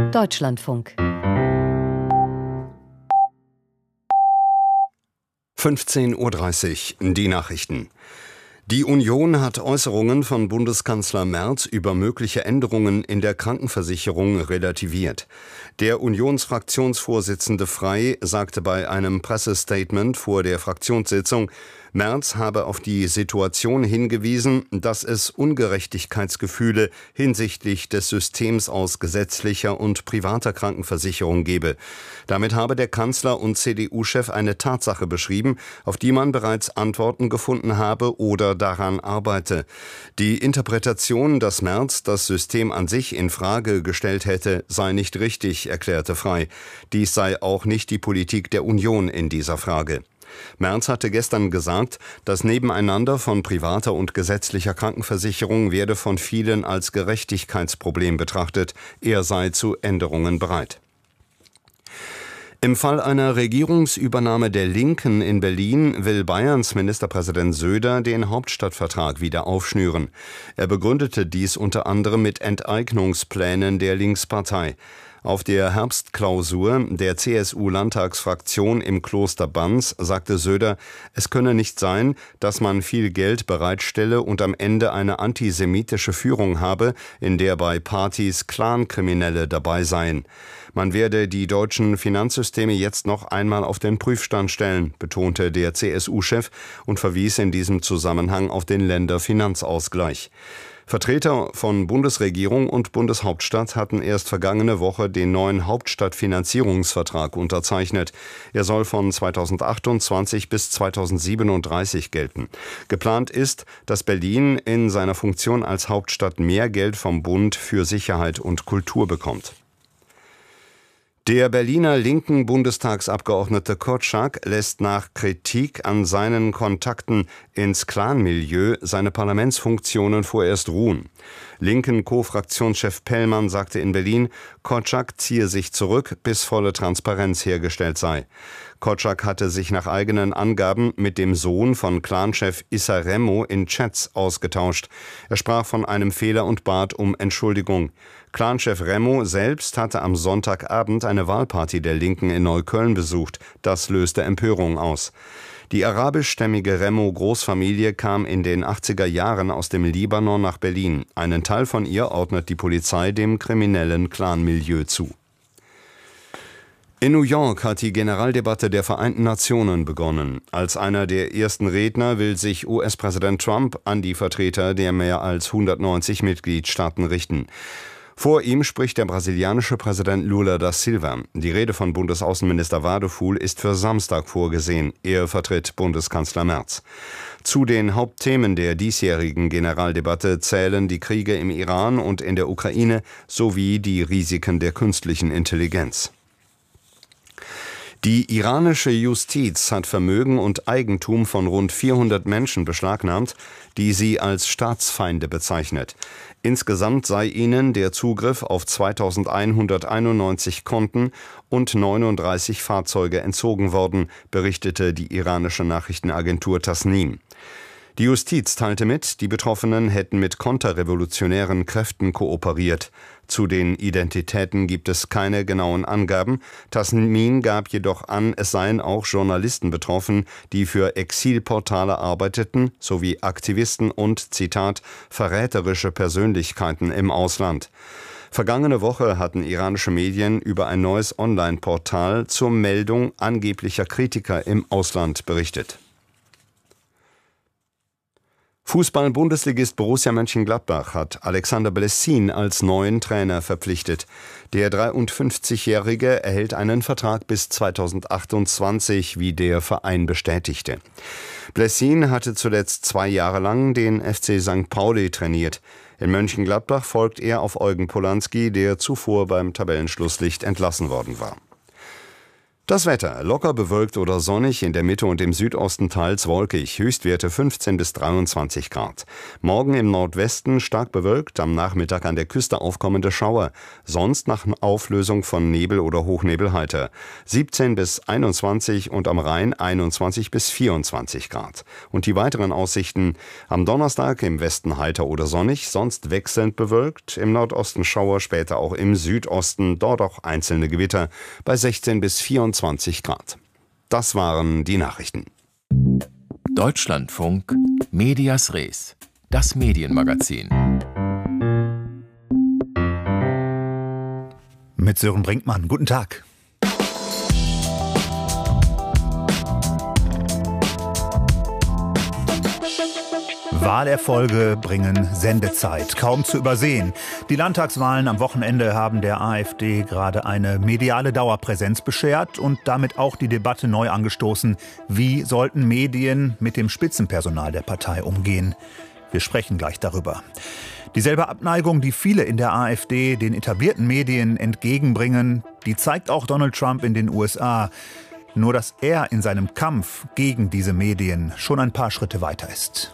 Deutschlandfunk 15:30 Uhr, die Nachrichten. Die Union hat Äußerungen von Bundeskanzler Merz über mögliche Änderungen in der Krankenversicherung relativiert. Der Unionsfraktionsvorsitzende Frey sagte bei einem Pressestatement vor der Fraktionssitzung, Merz habe auf die Situation hingewiesen, dass es Ungerechtigkeitsgefühle hinsichtlich des Systems aus gesetzlicher und privater Krankenversicherung gebe. Damit habe der Kanzler und CDU-Chef eine Tatsache beschrieben, auf die man bereits Antworten gefunden habe oder daran arbeite. Die Interpretation, dass Merz das System an sich in Frage gestellt hätte, sei nicht richtig, erklärte Frey. Dies sei auch nicht die Politik der Union in dieser Frage. Merz hatte gestern gesagt, das Nebeneinander von privater und gesetzlicher Krankenversicherung werde von vielen als Gerechtigkeitsproblem betrachtet. Er sei zu Änderungen bereit. Im Fall einer Regierungsübernahme der Linken in Berlin will Bayerns Ministerpräsident Söder den Hauptstadtvertrag wieder aufschnüren. Er begründete dies unter anderem mit Enteignungsplänen der Linkspartei. Auf der Herbstklausur der CSU-Landtagsfraktion im Kloster Banz sagte Söder, es könne nicht sein, dass man viel Geld bereitstelle und am Ende eine antisemitische Führung habe, in der bei Partys Clankriminelle dabei seien. Man werde die deutschen Finanzsysteme jetzt noch einmal auf den Prüfstand stellen, betonte der CSU-Chef und verwies in diesem Zusammenhang auf den Länderfinanzausgleich. Vertreter von Bundesregierung und Bundeshauptstadt hatten erst vergangene Woche den neuen Hauptstadtfinanzierungsvertrag unterzeichnet. Er soll von 2028 bis 2037 gelten. Geplant ist, dass Berlin in seiner Funktion als Hauptstadt mehr Geld vom Bund für Sicherheit und Kultur bekommt. Der Berliner linken Bundestagsabgeordnete Korczak lässt nach Kritik an seinen Kontakten ins Clanmilieu seine Parlamentsfunktionen vorerst ruhen. Linken Co-Fraktionschef Pellmann sagte in Berlin, Korczak ziehe sich zurück, bis volle Transparenz hergestellt sei. Korczak hatte sich nach eigenen Angaben mit dem Sohn von Clanchef Issa Remo in Chats ausgetauscht. Er sprach von einem Fehler und bat um Entschuldigung. Clanchef Remo selbst hatte am Sonntagabend eine Wahlparty der Linken in Neukölln besucht. Das löste Empörung aus. Die arabischstämmige Remo-Großfamilie kam in den 80er Jahren aus dem Libanon nach Berlin. Einen Teil von ihr ordnet die Polizei dem kriminellen Clanmilieu zu. In New York hat die Generaldebatte der Vereinten Nationen begonnen. Als einer der ersten Redner will sich US-Präsident Trump an die Vertreter der mehr als 190 Mitgliedstaaten richten. Vor ihm spricht der brasilianische Präsident Lula da Silva. Die Rede von Bundesaußenminister Wadefuhl ist für Samstag vorgesehen. Er vertritt Bundeskanzler Merz. Zu den Hauptthemen der diesjährigen Generaldebatte zählen die Kriege im Iran und in der Ukraine sowie die Risiken der künstlichen Intelligenz. Die iranische Justiz hat Vermögen und Eigentum von rund 400 Menschen beschlagnahmt, die sie als Staatsfeinde bezeichnet. Insgesamt sei ihnen der Zugriff auf 2191 Konten und 39 Fahrzeuge entzogen worden, berichtete die iranische Nachrichtenagentur Tasnim. Die Justiz teilte mit, die Betroffenen hätten mit konterrevolutionären Kräften kooperiert. Zu den Identitäten gibt es keine genauen Angaben. Tasnim gab jedoch an, es seien auch Journalisten betroffen, die für Exilportale arbeiteten, sowie Aktivisten und, Zitat, verräterische Persönlichkeiten im Ausland. Vergangene Woche hatten iranische Medien über ein neues Online-Portal zur Meldung angeblicher Kritiker im Ausland berichtet. Fußball-Bundesligist Borussia Mönchengladbach hat Alexander Blessin als neuen Trainer verpflichtet. Der 53-Jährige erhält einen Vertrag bis 2028, wie der Verein bestätigte. Blessin hatte zuletzt 2 Jahre lang den FC St. Pauli trainiert. In Mönchengladbach folgt er auf Eugen Polanski, der zuvor beim Tabellenschlusslicht entlassen worden war. Das Wetter: locker bewölkt oder sonnig, in der Mitte und im Südosten teils wolkig, Höchstwerte 15 bis 23 Grad. Morgen im Nordwesten stark bewölkt, am Nachmittag an der Küste aufkommende Schauer, sonst nach Auflösung von Nebel oder Hochnebel heiter. 17 bis 21 und am Rhein 21 bis 24 Grad. Und die weiteren Aussichten: am Donnerstag im Westen heiter oder sonnig, sonst wechselnd bewölkt, im Nordosten Schauer, später auch im Südosten, dort auch einzelne Gewitter, bei 16 bis 24 Grad. Das waren die Nachrichten. Deutschlandfunk Medias Res, das Medienmagazin. Mit Sören Brinkmann. Guten Tag. Wahlerfolge bringen Sendezeit, kaum zu übersehen. Die Landtagswahlen am Wochenende haben der AfD gerade eine mediale Dauerpräsenz beschert und damit auch die Debatte neu angestoßen. Wie sollten Medien mit dem Spitzenpersonal der Partei umgehen? Wir sprechen gleich darüber. Dieselbe Abneigung, die viele in der AfD den etablierten Medien entgegenbringen, die zeigt auch Donald Trump in den USA. Nur dass er in seinem Kampf gegen diese Medien schon ein paar Schritte weiter ist.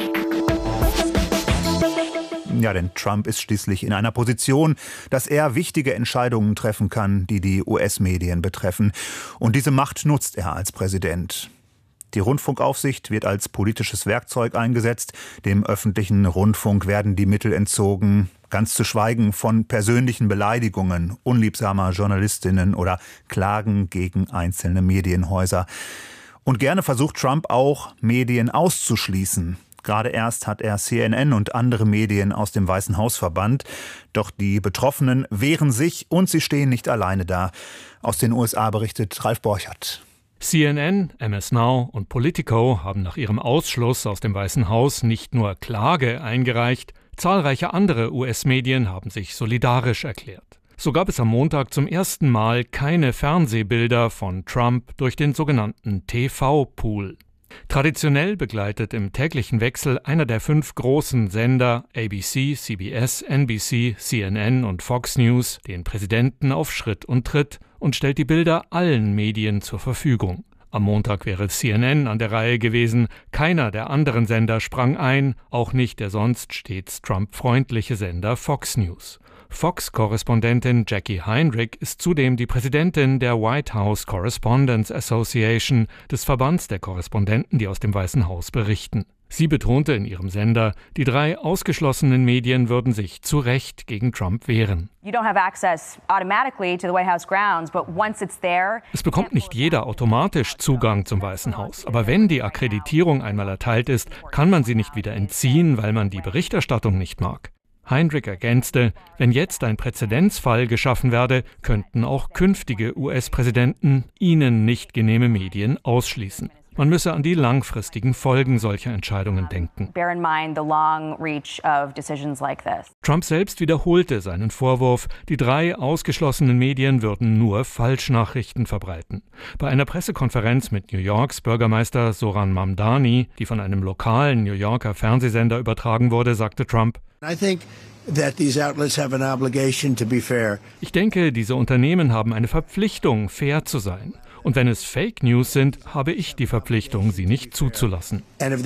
Ja, denn Trump ist schließlich in einer Position, dass er wichtige Entscheidungen treffen kann, die die US-Medien betreffen. Und diese Macht nutzt er als Präsident. Die Rundfunkaufsicht wird als politisches Werkzeug eingesetzt. Dem öffentlichen Rundfunk werden die Mittel entzogen, ganz zu schweigen von persönlichen Beleidigungen unliebsamer Journalistinnen oder Klagen gegen einzelne Medienhäuser. Und gerne versucht Trump auch, Medien auszuschließen. Gerade erst hat er CNN und andere Medien aus dem Weißen Haus verbannt. Doch die Betroffenen wehren sich und sie stehen nicht alleine da. Aus den USA berichtet Ralf Borchert. CNN, MS Now und Politico haben nach ihrem Ausschluss aus dem Weißen Haus nicht nur Klage eingereicht, zahlreiche andere US-Medien haben sich solidarisch erklärt. So gab es am Montag zum ersten Mal keine Fernsehbilder von Trump durch den sogenannten TV-Pool. Traditionell begleitet im täglichen Wechsel einer der 5 großen Sender ABC, CBS, NBC, CNN und Fox News den Präsidenten auf Schritt und Tritt und stellt die Bilder allen Medien zur Verfügung. Am Montag wäre CNN an der Reihe gewesen, keiner der anderen Sender sprang ein, auch nicht der sonst stets Trump-freundliche Sender Fox News. Fox-Korrespondentin Jackie Heinrich ist zudem die Präsidentin der White House Correspondents Association, des Verbands der Korrespondenten, die aus dem Weißen Haus berichten. Sie betonte in ihrem Sender, die 3 ausgeschlossenen Medien würden sich zu Recht gegen Trump wehren. Es bekommt nicht jeder automatisch Zugang zum Weißen Haus. Aber wenn die Akkreditierung einmal erteilt ist, kann man sie nicht wieder entziehen, weil man die Berichterstattung nicht mag. Heinrich ergänzte, wenn jetzt ein Präzedenzfall geschaffen werde, könnten auch künftige US-Präsidenten ihnen nicht genehme Medien ausschließen. Man müsse an die langfristigen Folgen solcher Entscheidungen denken. Trump selbst wiederholte seinen Vorwurf, die 3 ausgeschlossenen Medien würden nur Falschnachrichten verbreiten. Bei einer Pressekonferenz mit New Yorks Bürgermeister Zohran Mamdani, die von einem lokalen New Yorker Fernsehsender übertragen wurde, sagte Trump: Ich denke, diese Unternehmen haben eine Verpflichtung, fair zu sein. Und wenn es Fake News sind, habe ich die Verpflichtung, sie nicht zuzulassen.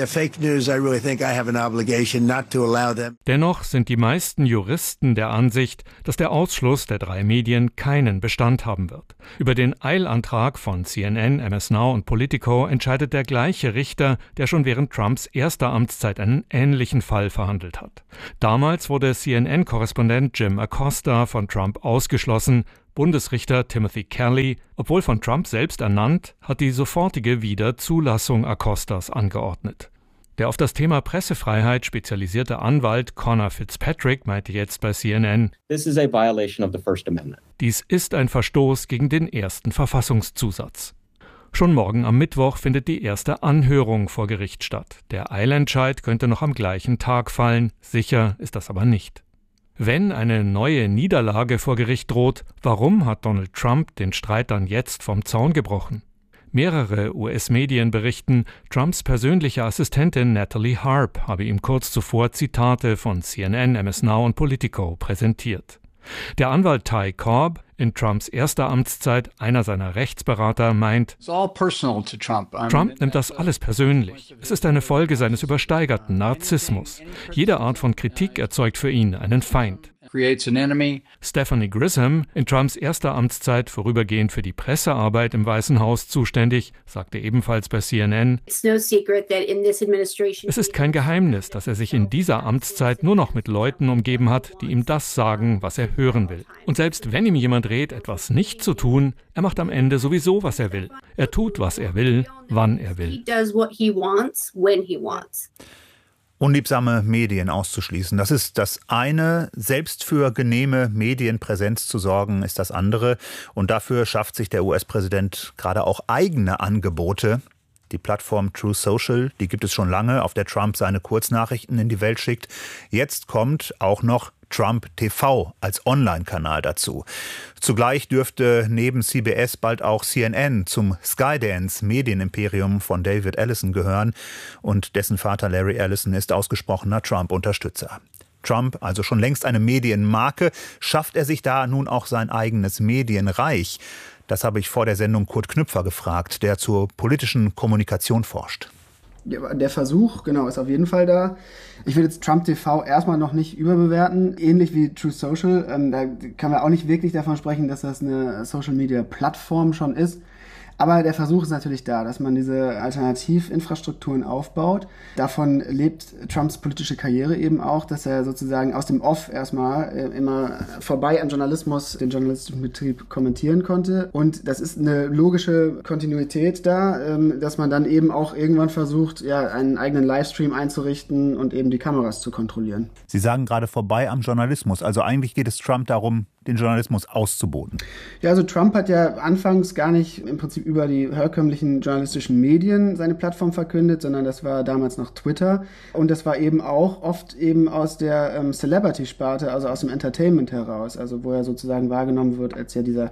Dennoch sind die meisten Juristen der Ansicht, dass der Ausschluss der 3 Medien keinen Bestand haben wird. Über den Eilantrag von CNN, MS Now und Politico entscheidet der gleiche Richter, der schon während Trumps erster Amtszeit einen ähnlichen Fall verhandelt hat. Damals wurde CNN-Korrespondent Jim Acosta von Trump ausgeschlossen. Bundesrichter Timothy Kelly, obwohl von Trump selbst ernannt, hat die sofortige Wiederzulassung Acostas angeordnet. Der auf das Thema Pressefreiheit spezialisierte Anwalt Conor Fitzpatrick meinte jetzt bei CNN: Dies ist ein Verstoß gegen den ersten Verfassungszusatz. Schon morgen am Mittwoch findet die erste Anhörung vor Gericht statt. Der Eilentscheid könnte noch am gleichen Tag fallen, sicher ist das aber nicht. Wenn eine neue Niederlage vor Gericht droht, warum hat Donald Trump den Streit dann jetzt vom Zaun gebrochen? Mehrere US-Medien berichten, Trumps persönliche Assistentin Natalie Harp habe ihm kurz zuvor Zitate von CNN, MS Now und Politico präsentiert. Der Anwalt Ty Cobb, in Trumps erster Amtszeit einer seiner Rechtsberater, meint, Trump nimmt das alles persönlich. Es ist eine Folge seines übersteigerten Narzissmus. Jede Art von Kritik erzeugt für ihn einen Feind. Stephanie Grisham, in Trumps erster Amtszeit vorübergehend für die Pressearbeit im Weißen Haus zuständig, sagte ebenfalls bei CNN, es ist kein Geheimnis, dass er sich in dieser Amtszeit nur noch mit Leuten umgeben hat, die ihm das sagen, was er hören will. Und selbst wenn ihm jemand rät, etwas nicht zu tun, er macht am Ende sowieso, was er will. Er tut, was er will, wann er will. Unliebsame Medien auszuschließen, das ist das eine. Selbst für genehme Medienpräsenz zu sorgen, ist das andere. Und dafür schafft sich der US-Präsident gerade auch eigene Angebote. Die Plattform Truth Social, die gibt es schon lange, auf der Trump seine Kurznachrichten in die Welt schickt. Jetzt kommt auch noch Trump TV als Online-Kanal dazu. Zugleich dürfte neben CBS bald auch CNN zum Skydance-Medienimperium von David Ellison gehören. Und dessen Vater Larry Ellison ist ausgesprochener Trump-Unterstützer. Trump, also schon längst eine Medienmarke, schafft er sich da nun auch sein eigenes Medienreich? Das habe ich vor der Sendung Kurt Knüpfer gefragt, der zur politischen Kommunikation forscht. Ja, der Versuch, genau, ist auf jeden Fall da. Ich will jetzt Trump TV erstmal noch nicht überbewerten, ähnlich wie Truth Social. Da kann man auch nicht wirklich davon sprechen, dass das eine Social-Media-Plattform schon ist. Aber der Versuch ist natürlich da, dass man diese Alternativinfrastrukturen aufbaut. Davon lebt Trumps politische Karriere eben auch, dass er sozusagen aus dem Off erstmal immer vorbei am Journalismus den journalistischen Betrieb kommentieren konnte. Und das ist eine logische Kontinuität da, dass man dann eben auch irgendwann versucht, ja, einen eigenen Livestream einzurichten und eben die Kameras zu kontrollieren. Sie sagen gerade vorbei am Journalismus. Also eigentlich geht es Trump darum, den Journalismus auszuboten. Ja, also Trump hat ja anfangs gar nicht im Prinzip über die herkömmlichen journalistischen Medien seine Plattform verkündet, sondern das war damals noch Twitter. Und das war eben auch oft eben aus der Celebrity-Sparte, also aus dem Entertainment heraus, also wo er sozusagen wahrgenommen wird als ja dieser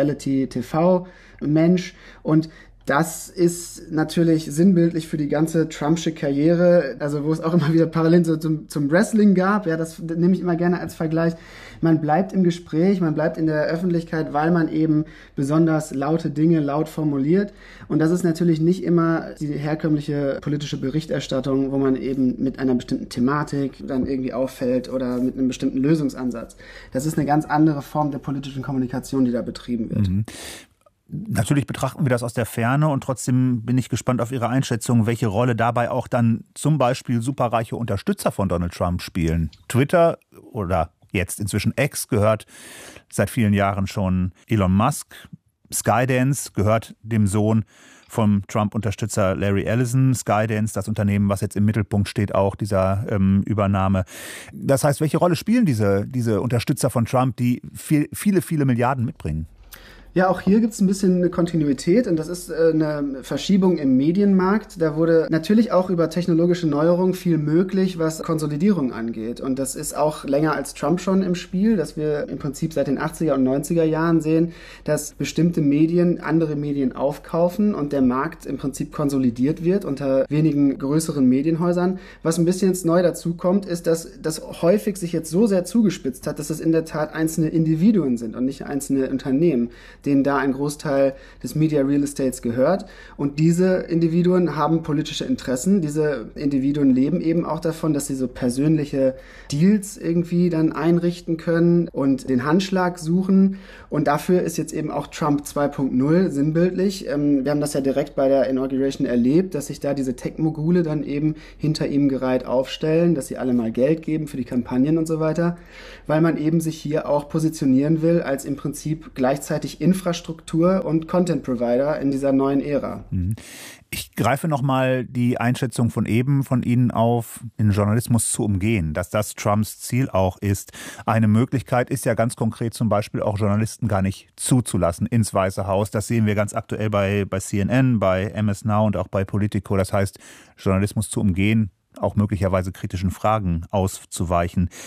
Reality-TV-Mensch. Und das ist natürlich sinnbildlich für die ganze Trumpsche Karriere, also wo es auch immer wieder Parallelen so zum Wrestling gab. Ja, das nehme ich immer gerne als Vergleich. Man bleibt im Gespräch, man bleibt in der Öffentlichkeit, weil man eben besonders laute Dinge laut formuliert. Und das ist natürlich nicht immer die herkömmliche politische Berichterstattung, wo man eben mit einer bestimmten Thematik dann irgendwie auffällt oder mit einem bestimmten Lösungsansatz. Das ist eine ganz andere Form der politischen Kommunikation, die da betrieben wird. Mhm. Natürlich betrachten wir das aus der Ferne und trotzdem bin ich gespannt auf Ihre Einschätzung, welche Rolle dabei auch dann zum Beispiel superreiche Unterstützer von Donald Trump spielen. Twitter oder jetzt inzwischen X gehört seit vielen Jahren schon Elon Musk. Skydance gehört dem Sohn vom Trump-Unterstützer Larry Ellison. Skydance, das Unternehmen, was jetzt im Mittelpunkt steht, auch dieser Übernahme. Das heißt, welche Rolle spielen diese Unterstützer von Trump, die viele Milliarden mitbringen? Ja, auch hier gibt es ein bisschen eine Kontinuität und das ist eine Verschiebung im Medienmarkt. Da wurde natürlich auch über technologische Neuerungen viel möglich, was Konsolidierung angeht. Und das ist auch länger als Trump schon im Spiel, dass wir im Prinzip seit den 80er und 90er Jahren sehen, dass bestimmte Medien andere Medien aufkaufen und der Markt im Prinzip konsolidiert wird unter wenigen größeren Medienhäusern. Was ein bisschen jetzt neu dazu kommt, ist, dass das häufig sich jetzt so sehr zugespitzt hat, dass es in der Tat einzelne Individuen sind und nicht einzelne Unternehmen, denen da ein Großteil des Media Real Estates gehört. Und diese Individuen haben politische Interessen. Diese Individuen leben eben auch davon, dass sie so persönliche Deals irgendwie dann einrichten können und den Handschlag suchen. Und dafür ist jetzt eben auch Trump 2.0 sinnbildlich. Wir haben das ja direkt bei der Inauguration erlebt, dass sich da diese Tech-Mogule dann eben hinter ihm gereiht aufstellen, dass sie alle mal Geld geben für die Kampagnen und so weiter, weil man eben sich hier auch positionieren will als im Prinzip gleichzeitig Infrastruktur und Content Provider in dieser neuen Ära. Ich greife nochmal die Einschätzung von eben von Ihnen auf, den Journalismus zu umgehen, dass das Trumps Ziel auch ist. Eine Möglichkeit ist ja ganz konkret zum Beispiel auch Journalisten gar nicht zuzulassen ins Weiße Haus. Das sehen wir ganz aktuell bei CNN, bei MS Now und auch bei Politico. Das heißt, Journalismus zu umgehen, auch möglicherweise kritischen Fragen auszuweichen.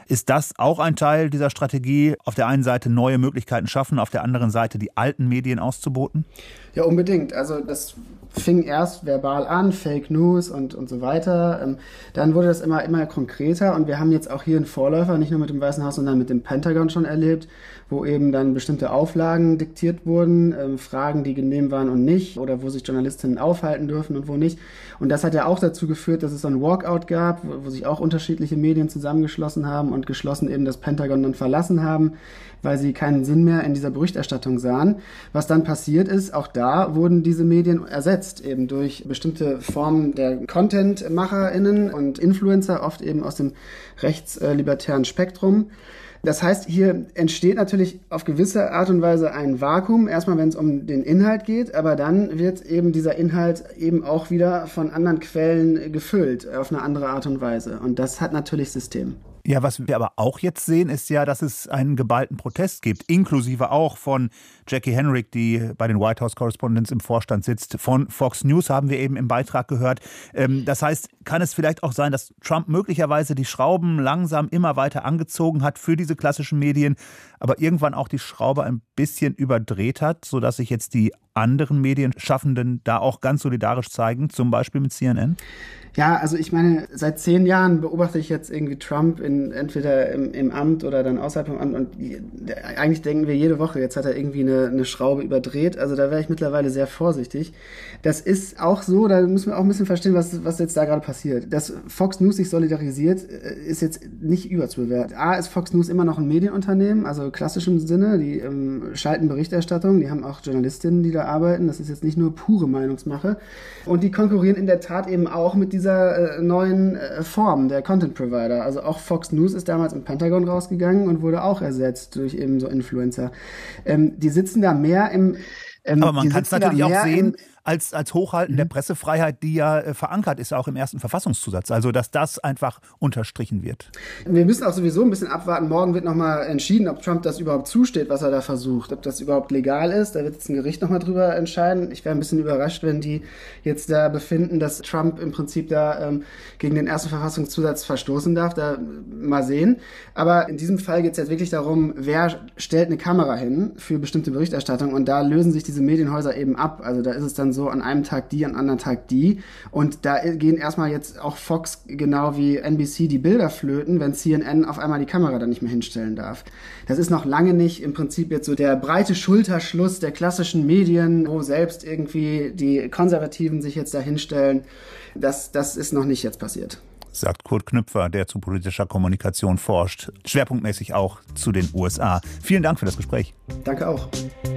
Ist das auch ein Teil dieser Strategie, auf der einen Seite neue Möglichkeiten schaffen, auf der anderen Seite die alten Medien auszuboten? Ja, unbedingt. Also das fing erst verbal an, Fake News und so weiter. Dann wurde das immer konkreter und wir haben jetzt auch hier einen Vorläufer, nicht nur mit dem Weißen Haus, sondern mit dem Pentagon schon erlebt, wo eben dann bestimmte Auflagen diktiert wurden, Fragen, die genehm waren und nicht, oder wo sich Journalistinnen aufhalten dürfen und wo nicht. Und das hat ja auch dazu geführt, dass es so ein Walkout gab, wo sich auch unterschiedliche Medien zusammengeschlossen haben und geschlossen eben das Pentagon dann verlassen haben, weil sie keinen Sinn mehr in dieser Berichterstattung sahen. Was dann passiert ist, auch da wurden diese Medien ersetzt, eben durch bestimmte Formen der Content-MacherInnen und Influencer, oft eben aus dem rechtslibertären Spektrum. Das heißt, hier entsteht natürlich auf gewisse Art und Weise ein Vakuum, erstmal wenn es um den Inhalt geht, aber dann wird eben dieser Inhalt eben auch wieder von anderen Quellen gefüllt, auf eine andere Art und Weise. Und das hat natürlich System. Ja, was wir aber auch jetzt sehen, ist ja, dass es einen geballten Protest gibt, inklusive auch von Jackie Henrick, die bei den White House Correspondents im Vorstand sitzt. Von Fox News haben wir eben im Beitrag gehört. Das heißt, kann es vielleicht auch sein, dass Trump möglicherweise die Schrauben langsam immer weiter angezogen hat für diese klassischen Medien, aber irgendwann auch die Schraube ein bisschen überdreht hat, sodass sich jetzt die anderen Medienschaffenden da auch ganz solidarisch zeigen, zum Beispiel mit CNN? Ja, also ich meine, seit 10 Jahren beobachte ich jetzt irgendwie Trump entweder im Amt oder dann außerhalb vom Amt und eigentlich denken wir jede Woche, jetzt hat er irgendwie eine Schraube überdreht, also da wäre ich mittlerweile sehr vorsichtig. Das ist auch so, da müssen wir auch ein bisschen verstehen, was jetzt da gerade passiert. Dass Fox News sich solidarisiert, ist jetzt nicht überzubewerten. A, ist Fox News immer noch ein Medienunternehmen, also klassischem Sinne, die schalten Berichterstattung, die haben auch Journalistinnen, die da arbeiten, das ist jetzt nicht nur pure Meinungsmache und die konkurrieren in der Tat eben auch mit dieser neuen Form der Content Provider. Also auch Fox News ist damals im Pentagon rausgegangen und wurde auch ersetzt durch eben so Influencer. Die sitzen da mehr im... aber man kann es natürlich auch sehen als Hochhalten der Pressefreiheit, die ja verankert ist, auch im ersten Verfassungszusatz. Also, dass das einfach unterstrichen wird. Wir müssen auch sowieso ein bisschen abwarten. Morgen wird nochmal entschieden, ob Trump das überhaupt zusteht, was er da versucht. Ob das überhaupt legal ist. Da wird jetzt ein Gericht nochmal drüber entscheiden. Ich wäre ein bisschen überrascht, wenn die jetzt da befinden, dass Trump im Prinzip da gegen den ersten Verfassungszusatz verstoßen darf. Da mal sehen. Aber in diesem Fall geht es jetzt wirklich darum, wer stellt eine Kamera hin für bestimmte Berichterstattung. Und da lösen sich diese Medienhäuser eben ab. Also da ist es dann so, an einem Tag die, an anderen Tag die. Und da gehen erstmal jetzt auch Fox genau wie NBC die Bilder flöten, wenn CNN auf einmal die Kamera dann nicht mehr hinstellen darf. Das ist noch lange nicht im Prinzip jetzt so der breite Schulterschluss der klassischen Medien, wo selbst irgendwie die Konservativen sich jetzt da hinstellen. Das ist noch nicht jetzt passiert. Sagt Kurt Knüpfer, der zu politischer Kommunikation forscht. Schwerpunktmäßig auch zu den USA. Vielen Dank für das Gespräch. Danke auch.